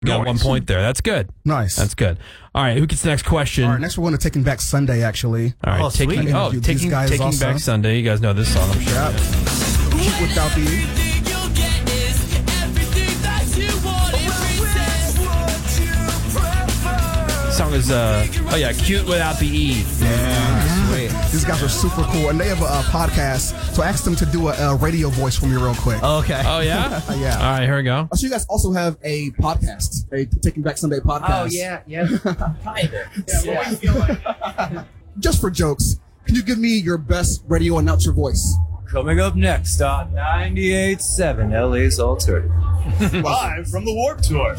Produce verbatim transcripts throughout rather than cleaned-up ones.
Got Nice. one point there. That's good. Nice. That's good. All right, who gets the next question? All right, next we're going to Taking Back Sunday, actually. All right, Oh, taking, sweet. oh, These taking, guys taking also. Back Sunday. You guys know this song, I'm sure. Yep. Shoot without the E. This song is, uh, oh yeah, Cute Without the E. Yeah. These guys are super cool, and they have a, a podcast. So I asked them to do a, a radio voice for me real quick. Okay. Oh, yeah? Yeah. All right, here we go. So you guys also have a podcast, a Taking Back Sunday podcast. Oh, yeah, yeah. Kind of. Yeah, what do you feel like? Just for jokes, can you give me your best radio announcer voice? Coming up next on ninety-eight point seven L A's Alternative. Live from the Warped Tour.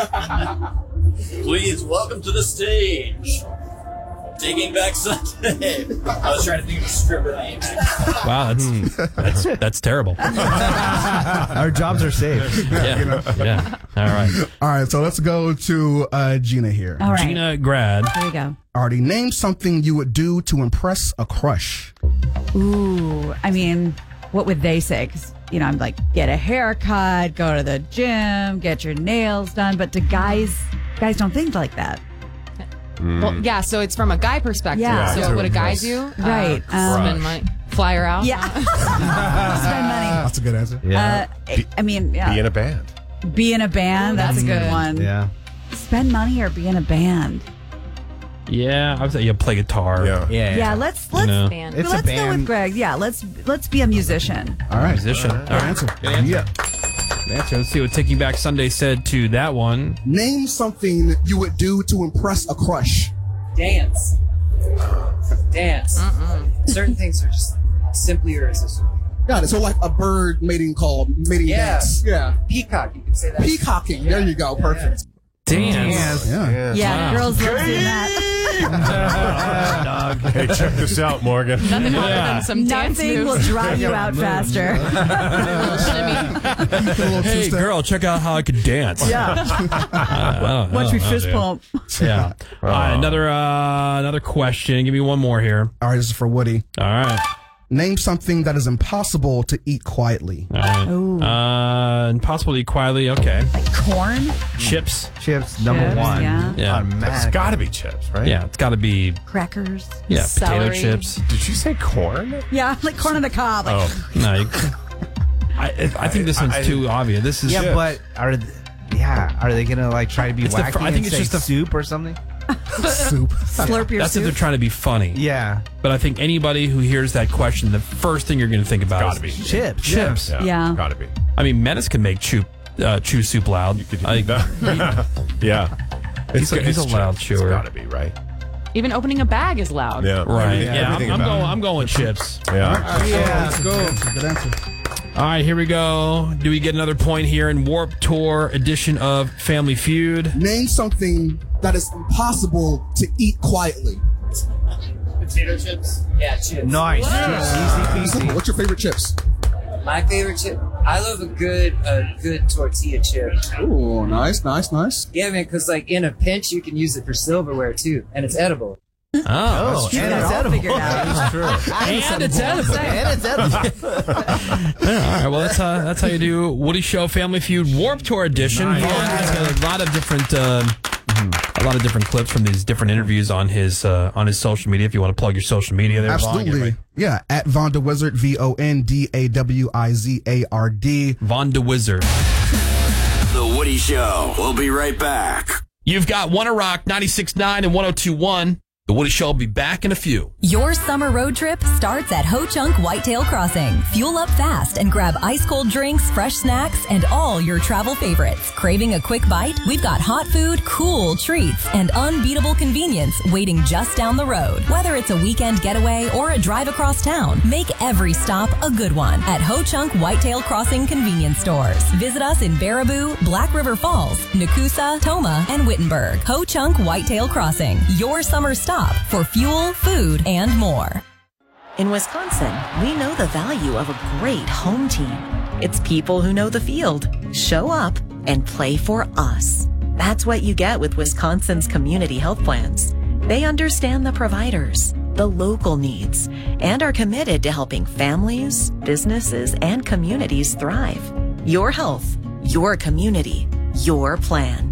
Please welcome to the stage, Taking Back Sunday. I was trying to think of a stripper name. Wow, that's that's, that's terrible. Our jobs are safe. Yeah, yeah. All right. All right, so let's go to uh, Gina here. All right. Gina Grad. Here we go. Already, name something you would do to impress a crush. Ooh, I mean, what would they say? 'Cause, you know, I'm like, get a haircut, go to the gym, get your nails done. But do guys, guys don't think like that. Well, yeah, so it's from a guy perspective. Yeah. So Yeah. what would a guy do? Right. Uh, Um, spend money. Fly her out. Yeah. Spend money. That's a good answer. Yeah. Uh, I- I mean, yeah. Be in a band. Be in a band. Ooh, that's, that's a good good. one. Yeah. Spend money or be in a band. Yeah, I would say you play guitar. Yeah. Yeah. Yeah, let's let's know. Band. It's a let's go band. with Greg. Yeah, let's let's be a musician. All right. Musician. All Good right. answer. Good answer. Yeah. Good answer. Let's see what Taking Back Sunday said to that one. Name something you would do to impress a crush. Dance. Dance. Certain things are just simply irresistible. Got it. So like a bird mating call, mating Yeah. dance. Yeah. Peacock, you could say that. Peacocking. There you go. Perfect. Dance. Yeah. Yeah, Wow. girls love doing that. Hey, check this out, Morgan. Nothing more Yeah. than some dance Nothing will moves. drive you out faster. Shimmy. Hey, girl, check out how I can dance. Yeah. I don't Watch me know. fist pump. Yeah. All right, another uh, another question. Give me one more here. All right. This is for Woody. All right. Name something that is impossible to eat quietly. All right. Ooh. Uh, impossible to eat quietly. Okay. Like corn, Chips. Chips, number Chips, one. yeah. Yeah. It's Automatic. got to be chips, right? Yeah, it's got to be crackers. yeah potato Celery. chips. Did you say corn? Yeah, like corn on the cob. Like, Oh. No, you, I I think this one's I- too obvious. This is Yeah, but are th- yeah, are they gonna like try to be It's the wacky fr- I think and it's say just the- soup or something? Soup. slurp your that's if they're soup. trying to be funny. Yeah, But I think anybody who hears that question, the first thing you're going to think about Gotta is be. chips. chips. Yeah. Yeah. Got to be. I mean, Menace can make chew uh, chew soup loud. I, Yeah. He's a- he's a it's loud chips. chewer. It's got to be, right? Even opening a bag is loud. Yeah. right. Everything- Yeah, I'm, everything I'm about going. it. I'm going with chips. Yeah. Yeah. Let's go. Good answer. All right, here we go. Do we get another point here in Warped Tour edition of Family Feud? Name something that is impossible to eat quietly. Potato chips. Yeah, chips. Nice. Easy Simple. peasy. What's your favorite chips? My favorite chip. I love a good, a good tortilla chip. Ooh, nice, nice, nice. Yeah, man, because like in a pinch, you can use it for silverware too, and it's edible. Oh, Oh, You and got it it's all edible. figured out. That's true. and it's edible. And it's edible. Yeah, all right, well that's uh, that's how you do Woody Show Family Feud Warped Tour edition. He's got a lot of different uh, a lot of different clips from these different interviews on his uh, on his social media. If you want to plug your social media, there, Vaughn, get it Absolutely. right. Yeah, at Von the Wizard, V O N D A W I Z A R D. Von de Wizard. The Woody Show. We'll be right back. You've got One Rock ninety-six point nine and one oh two point one. The Woody Show will be back in a few. Your summer road trip starts at Ho Chunk Whitetail Crossing. Fuel up fast and grab ice cold drinks, fresh snacks, and all your travel favorites. Craving a quick bite? We've got hot food, cool treats, and unbeatable convenience waiting just down the road. Whether it's a weekend getaway or a drive across town, make every stop a good one at Ho Chunk Whitetail Crossing convenience stores. Visit us in Baraboo, Black River Falls, Nakusa, Toma, and Wittenberg. Ho Chunk Whitetail Crossing, your summer stop for fuel, food, and more. In Wisconsin, we know the value of a great home team. It's people who know the field, show up, and play for us. That's what you get with Wisconsin's community health plans. They understand the providers, the local needs, and are committed to helping families, businesses, and communities thrive. Your health, your community, your plan.